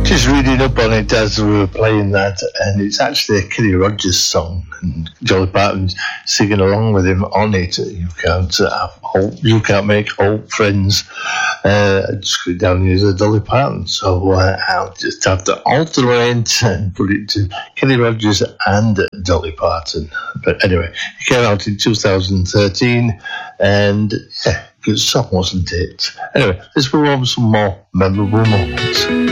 Just reading up on it as we were playing that, and it's actually a Kenny Rogers song, and Dolly Parton's singing along with him on it. You can't make old friends. Just go down here as a Dolly Parton, so I'll just have to alternate and put it to Kenny Rogers and Dolly Parton. But anyway, it came out in 2013, and yeah, good song, wasn't it? Anyway, let's move on to some more memorable moments.